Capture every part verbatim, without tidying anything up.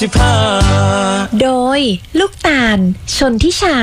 โดยลูกตาลชนทิชา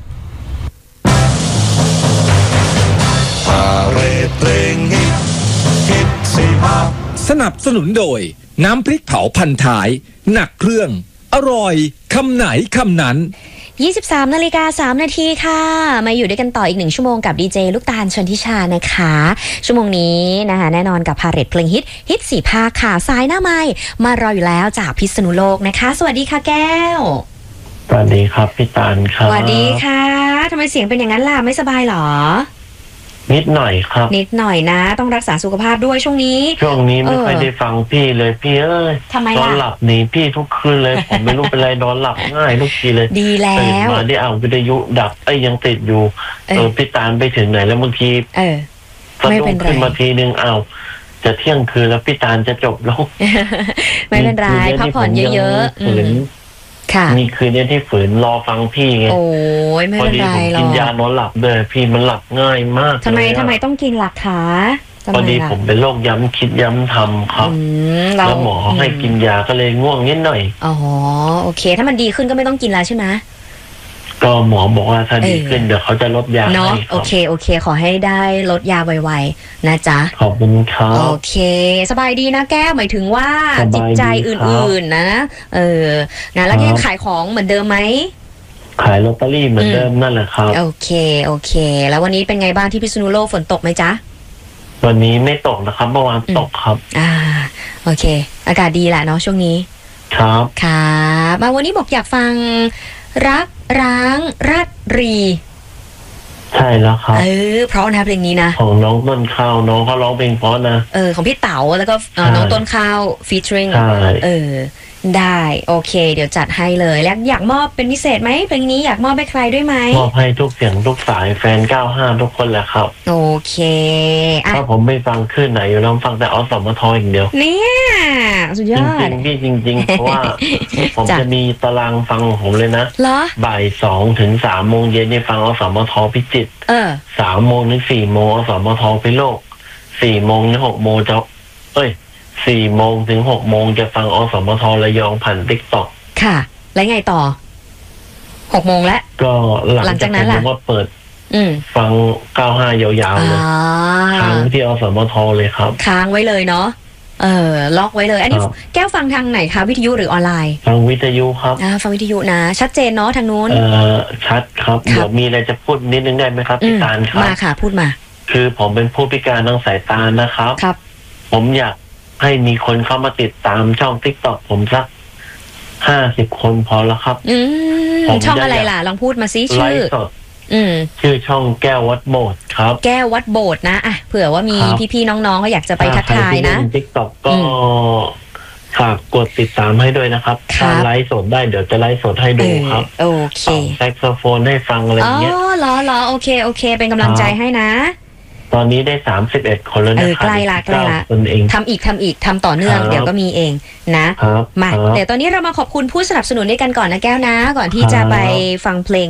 พาเรดเพลงฮิตฮิตสิบห้าสนับสนุนโดยน้ำพริกเผาพันท้ายหนักเครื่องอร่อยคำไหนคำนั้นยี่สิบสามนาฬิกาสามนาทีค่ะมาอยู่ด้วยกันต่ออีกหนึ่งชั่วโมงกับดีเจลูกตาลชนทิชานะคะชั่วโมงนี้นะคะแน่นอนกับพาเรดเพลงฮิตฮิตสี่ภาคค่ะสายหน้าไมค์มารออยู่แล้วจากพิษณุโลกนะคะสวัสดีค่ะแก้วสวัสดีครับพี่ตาลครับสวัสดีค่ะทำไมเสียงเป็นอย่างนั้นล่ะไม่สบายหรอนิดหน่อยครับนิดหน่อยนะต้องรักษาสุขภาพด้วยช่วงนี้ช่วงนี้ไม่ค่อยได้ฟังพี่เลยพี่เอ้ยทำไมล่ะนอนหลับหนีพี่ทุกคืนเลย ผมไม่รู้เป็นไรนอนหลับง่ายทุกทีเลยดีแล้วตื่นมาได้เอาวิทยุดับไอ้ยังติดอยู่เออพี่ตาลไปถึงไหนแล้วบางทีเออไม่เป็นไรขึ้นมาทีนึงเอาจะเที่ยงคืนแล้วพี่ตาลจะจบแล้วไม่เป็นไรพักผ่อนเยอะๆมีคืนนี้ที่ฝืนรอฟังพี่ไงโอ้ยไม่เป็นไรหรอกพอดีผมกินยานอนหลับด้วยพี่มันหลับง่ายมากทำไมทำไมต้องกินหลักคะพอดีผมเป็นโรคย้ำคิดย้ำทำครับแล้วหมอให้กินยาก็เลยง่วงนิดหน่อยอ๋อโอเคถ้ามันดีขึ้นก็ไม่ต้องกินแล้วใช่ไหมก็หมอบอกว่าถ้าดีขึ้นเดี๋ยวเขาจะลดยาให้เนาะโอเคโอเคขอให้ได้ลดยาไวๆนะจ๊ะขอบคุณครับโอเคสบายดีนะแก้วหมายถึงว่าจิตใจอื่นๆนะเออนะแล้วยังขายของเหมือนเดิมไหมขายลอตเตอรี่เหมือนเดิมนั่นแหละครับโอเคโอเคแล้ววันนี้เป็นไงบ้างที่พิษณุโลกฝนตกไหมจ๊ะวันนี้ไม่ตกนะครับเมื่อวานตกครับอ่าโอเคอากาศดีแหละเนาะช่วงนี้ครับครับมาวันนี้บอกอยากฟังรักร้างรัดรีใช่แล้วครับเออเพราะนะเพลงนี้นะของน้องต้นข้าวน้องเขาร้องเพลงเพราะนะเออของพี่เต๋าแล้วก็น้องต้นข้าวฟีเจอริงเออได้โอเคเดี๋ยวจัดให้เลยแล้วอยากมอบเป็นพิเศษไหมเพลงนี้อยากมอบให้ใครด้วยไหมมอบให้ทุกเสียงทุกสายแฟนเก้าสิบห้าทุกคนแหละครับโอเคถ้าผมไม่ฟังคลื่นไหนอยู่แล้วฟังแต่อสมทอย่างเดียวเนี่ยสุดยอดจริงๆพี่จริงๆเพราะว่าผมจะมีตารางฟังของผมเลยนะบ่ายสองถึงสามโมงเย็นนี่ฟังอสมทพิจิตรสามโมงถึงสี่โมงอสมทพิโลกสี่โมงถึงหกโมงจะเอ้ยสี่โมงถึงหกโมงจะฟังอสมทระยองผ่านติ๊กต็อกค่ะแล้วไงต่อหกโมงแล้วก็หลังจากนั้นผมก็เปิดฟังเก้าห้ายาวๆเลยค้างที่อสมทเลยครับค้างไว้เลยเนาะเออล็อกไว้เลยอันนี้แก้วฟังทางไหนคะวิทยุหรือออนไลน์ฟังวิทยุครับอ่าฟังวิทยุนะชัดเจนเนาะทางนู้นเออชัดครับเดี๋ยวมีอะไรจะพูดนิดนึงได้ไหมครับพี่ตาลครับมาค่ะพูดมาคือผมเป็นผู้พิการทางสายตานะครับครับผมอยากให้มีคนเข้ามาติดตามช่อง TikTok ผมสักห้าสิบคนพอแล้วครับอืมช่องอะไรล่ะลองพูดมาซิชื่ออืมชื่อช่องแก้ววัดโบสถ์ครับแก้ววัดโบสถ์นะอ่ะเผื่อว่ามีพี่ๆน้องๆเขาอยากจะไปทักทายนะ TikTok ก็ฝากกดติดตามให้ด้วยนะครับถ้าไลฟ์สดได้เดี๋ยวจะไลฟ์สดให้ดูครับโอเคแซกโซโฟนให้ฟังอะไรอย่างเงี้ยอ๋อเหรอเหรอโอเคโอเคเป็นกำลังใจให้นะตอนนี้ได้สามสิบเอ็ดคนแล้วนะครับใกล้ละใกล้ละทำอีกทำอีกทำต่อเนื่องเดี๋ยวก็มีเองนะมาเดี๋ยวตอนนี้เรามาขอบคุณผู้สนับสนุนด้วยกันก่อนนะแก้วนะก่อนที่จะไปฟังเพลง